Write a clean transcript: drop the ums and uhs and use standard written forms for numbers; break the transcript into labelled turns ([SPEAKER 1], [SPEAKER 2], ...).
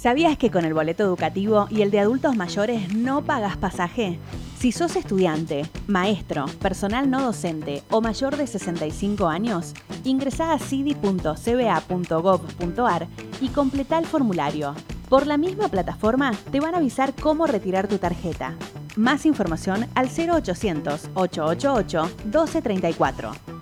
[SPEAKER 1] ¿Sabías que con el boleto educativo y el de adultos mayores no pagas pasaje? Si sos estudiante, maestro, personal no docente o mayor de 65 años, ingresá a cidi.cba.gov.ar y completá el formulario. Por la misma plataforma te van a avisar cómo retirar tu tarjeta. Más información al 0800 888 1234.